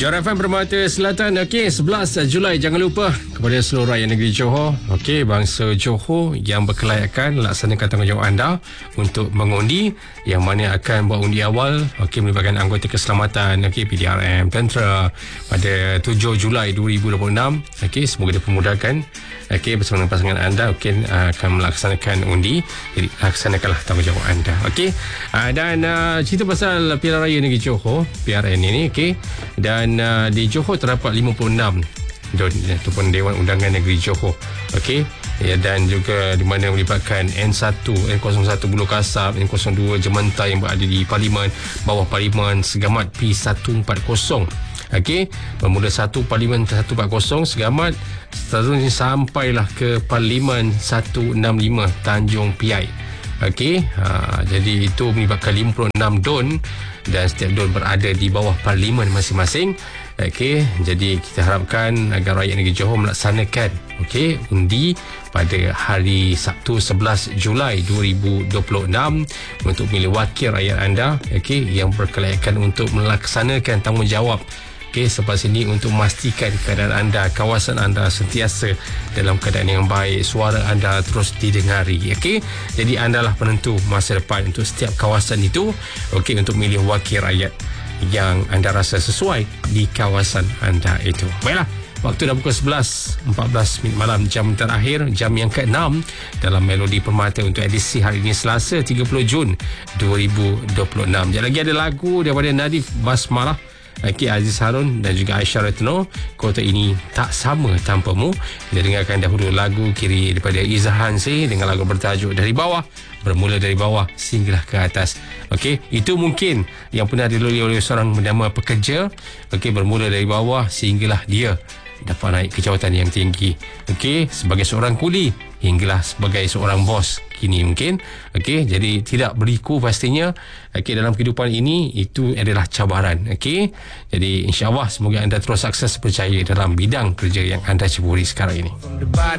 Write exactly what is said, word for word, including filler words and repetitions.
Johor F M Permata Selatan. Okey, sebelas Julai, jangan lupa kepada seluruh rakyat negeri Johor, okey, bangsa Johor yang berkelayakan, laksanakan tanggungjawab anda untuk mengundi, yang mana akan buat undi awal, okey, melibatkan anggota keselamatan, okey, P D R M, tentera pada tujuh Julai dua ribu dua puluh enam. Okey, semoga dipermudahkan, okey, bersama dengan pasangan anda, okey, akan melaksanakan undi. Jadi laksanakanlah tanggungjawab anda, okey. Dan uh, cerita pasal Pilihan Raya Negeri Johor, P R N ini, okey, dan uh, di Johor terdapat lima puluh enam don ataupun Dewan Undangan Negeri Johor, okey, ya, dan juga di mana melibatkan N satu, N kosong satu Bulu Kasab, N kosong dua Jemantai yang berada di Parlimen, bawah Parlimen Segamat P seratus empat puluh, okey, bermula satu Parlimen seratus empat puluh Segamat, seterusnya sampailah ke Parlimen seratus enam puluh lima Tanjung Piai. Okey, ha, jadi itu melibatkan lima puluh enam don dan setiap don berada di bawah parlimen masing-masing. Okey, jadi kita harapkan agar rakyat negeri Johor melaksanakan, okey, undi pada hari Sabtu sebelas Julai dua ribu dua puluh enam untuk memilih wakil rakyat anda, okey, yang berkelayakan untuk melaksanakan tanggungjawab, okey, selepas ini untuk memastikan keadaan anda, kawasan anda sentiasa dalam keadaan yang baik, suara anda terus didengari, okey. Jadi andalah penentu masa depan untuk setiap kawasan itu, okey, untuk memilih wakil rakyat yang anda rasa sesuai di kawasan anda itu. Baiklah, waktu dah pukul sebelas empat belas minit malam, jam terakhir, jam yang keenam dalam Melodi Permata untuk edisi hari ini, Selasa tiga puluh Jun dua ribu dua puluh enam. Sekejap lagi ada lagu daripada Nadif Basmalah, okay, Aziz Harun dan juga Aisyah Retno, Kota Ini Tak Sama Tanpamu. Kita dengarkan dahulu lagu kiri daripada Izzah Hansi dengan lagu bertajuk Dari Bawah, bermula dari bawah sehinggalah ke atas. Okey, itu mungkin yang pernah dilalui oleh seorang bernama pekerja, okey, bermula dari bawah sehinggalah dia dapat naik ke jawatan yang tinggi, okey, sebagai seorang kuli hinggalah sebagai seorang bos kini mungkin, okey. Jadi tidak berliku pastinya, okey, dalam kehidupan ini itu adalah cabaran, okey. Jadi insya-Allah semoga anda terus sukses berjaya dalam bidang kerja yang anda ceburi sekarang ini.